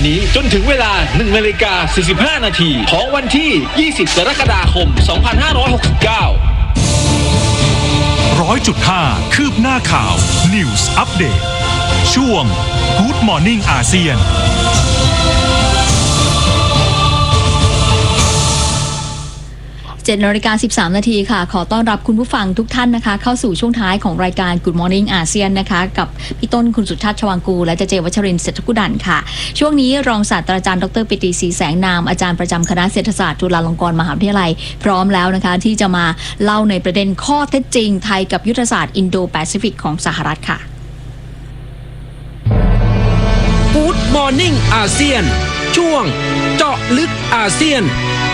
นี้จนถึงเวลา 1:45 นาทีของวันที่ 20 กรกฎาคม 2569 100.5 คืบหน้าข่าว News Update ช่วง Good Morning อาเซียน 7:13 นาทีค่ะขอต้อนรับคุณผู้ฟังทุกท่านนะคะเข้าสู่ช่วงท้ายของรายการ Good Morning อาเซียนนะคะกับพี่ต้นคุณสุชาติชวังกูลและเจวัชรินทร์เศรษฐกุดันค่ะช่วงนี้รองศาสตราจารย์ดร.ปิติศรีแสงนามอาจารย์ประจำคณะเศรษฐศาสตร์จุฬาลงกรณ์มหาวิทยาลัยพร้อมแล้วนะคะที่จะมาเล่าในประเด็นข้อเท็จจริงไทยกับยุทธศาสตร์อินโดแปซิฟิกของสหรัฐค่ะ Good Morning อาเซียนช่วงเจาะลึกอาเซียน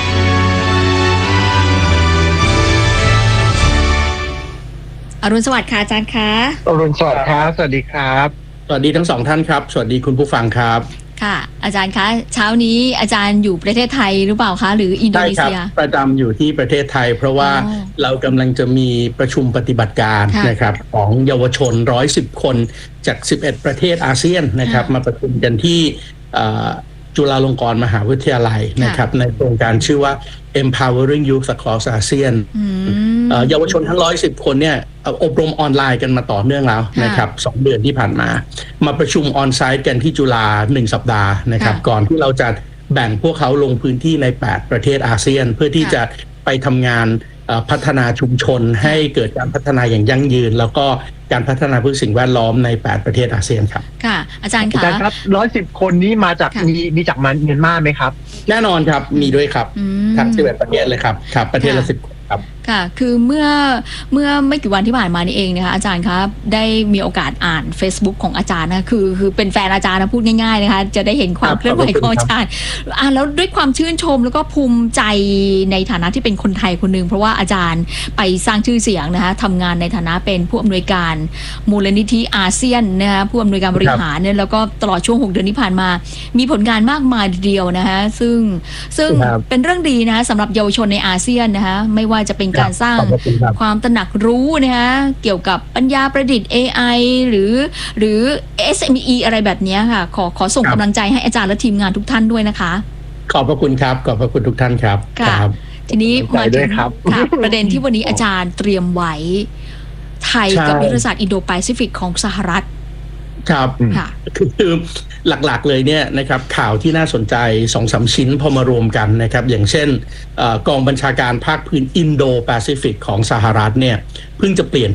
อรุณสวัสดิ์ค่ะอาจารย์คะอรุณสวัสดิ์ครับสวัสดีครับสวัสดีทั้งสองท่านครับสวัสดีคุณผู้ฟังครับค่ะอาจารย์คะเช้านี้อาจารย์อยู่ประเทศไทยหรือเปล่าคะหรืออินโดนีเซียใช่ครับประจำอยู่ที่ประเทศไทยเพราะว่าเรากำลังจะมีประชุมปฏิบัติการนะครับของเยาวชน110 คนจาก11ประเทศอาเซียนนะครับมาประชุมกันที่จุฬาลงกรณ์มหาวิทยาลัยนะครับในโครงการชื่อว่า Empowering Youth Across ASEAN เยาวชนทั้ง110 คนเนี่ยอบรมออนไลน์กันมาต่อเนื่องแล้วนะครับ2 เดือนที่ผ่านมาประชุมออนไซต์กันที่จุฬา1 สัปดาห์นะครับก่อนที่เราจะแบ่งพวกเขาลงพื้นที่ใน8ประเทศอาเซียนเพื่อที่จะไปทำงานพัฒนาชุมชนให้เกิดการพัฒนาอย่างยั่งยืนแล้วก็การพัฒนาพื้นสิ่งแวดล้อมใน8ประเทศอาเซียนครับค่ะอาจารย์ครับ110 คนนี้มาจากมีจากเมียนมาไหมครับแน่นอนครับมีด้วยครับทั้ง11ประเทศเลยครับประเทศละ10 คนครับค่ะคือเมื่อไม่กี่วันที่ผ่านมานี่เองนะคะอาจารย์ครับได้มีโอกาสอ่าน Facebook ของอาจารย์นะคือเป็นแฟนอาจารย์นะพูดง่ายๆนะคะจะได้เห็นความเคลื่อนไหวของอาจารย์แล้วด้วยความชื่นชมแล้วก็ภูมิใจในฐานะที่เป็นคนไทยคนหนึ่งเพราะว่าอาจารย์ไปสร้างชื่อเสียงนะคะทำงานในฐานะเป็นผู้อำนวยการมูลนิธิอาเซียนนะคะผู้อำนวยการบริหารเนี่ยแล้วก็ตลอดช่วง6 เดือนที่ผ่านมามีผลงานมากมายทีเดียวนะคะซึ่งเป็นเรื่องดีนะคะสำหรับเยาวชนในอาเซียนนะคะไม่ว่าจะเป็นการสร้างความตระหนักรู้นะคะเกี่ยวกับปัญญาประดิษฐ์ AI หรือ SME อะไรแบบนี้ค่ะขอส่งกำลังใจให้อาจารย์และทีมงานทุกท่านด้วยนะคะขอบพระคุณครับขอบพระคุณทุกท่านครับครับทีนี้มาถึงประเด็นที่วันนี้อาจารย์เตรียมไว้ไทยกับยุทธศาสตร์อินโดแปซิฟิกของสหรัฐครับคือหลักๆเลยเนี่ยนะครับข่าวที่น่าสนใจ 2-3 ชิ้นพอมารวมกันนะครับอย่างเช่นกองบัญชาการภาคพื้นอินโดแปซิฟิกของสหรัฐเนี่ยเพิ่งจะเปลี่ยน